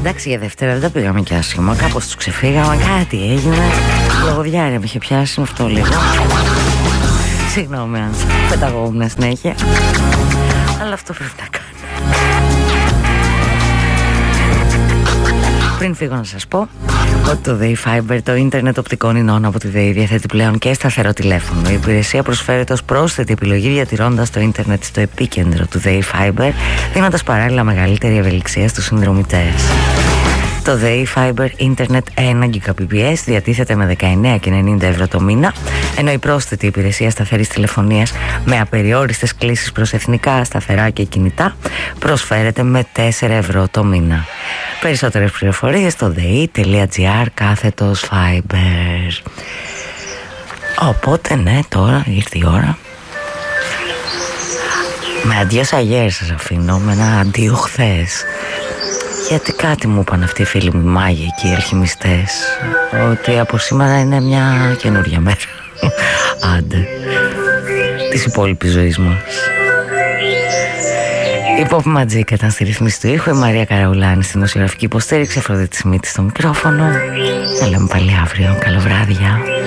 Εντάξει, για Δευτέρα δεν τα πήγαμε κι άσχημα. Κάπως τους ξεφύγαμε, κάτι έγινε. Λογοδιάρια με είχε πιάσει με αυτό λίγο. Συγγνώμη αν πεταγόμουν συνέχεια, αλλά αυτό πρέπει να κάνω. Πριν φύγω να σας πω ότι το Day Fiber, το ίντερνετ οπτικών ινών από τη ΔΕΗ, διαθέτει πλέον και σταθερό τηλέφωνο. Η υπηρεσία προσφέρεται ως πρόσθετη επιλογή, διατηρώντας το ίντερνετ στο επίκεντρο του Day Fiber, δίνοντας παράλληλα μεγαλύτερη ευελιξία στους συνδρομητές. Το Day Fiber Internet 1 Gbps διατίθεται με 19,90 ευρώ το μήνα, ενώ η πρόσθετη υπηρεσία σταθερής τηλεφωνίας με απεριόριστες κλήσεις προς εθνικά, σταθερά και κινητά προσφέρεται με 4 ευρώ το μήνα. Περισσότερες πληροφορίες στο dei.gr/fiber. Οπότε ναι, τώρα ήρθε η ώρα. Με αντίο Σαγέρ σας αφήνω, με ένα αντίο χθες. Γιατί κάτι μου είπαν αυτοί οι φίλοι μου, οι μάγοι και οι αλχημιστές, ότι από σήμερα είναι μια καινούρια μέρα. Άντε, της υπόλοιπης ζωής μας. Η Pop Magic ήταν στη ρυθμίση του ήχου, η Μαρία Καραουλάνη στην οσιογραφική υποστήριξη, Αφροδίτη Σμίτη στο μικρόφωνο. Θα λέμε πάλι αύριο. Καλό βράδυ.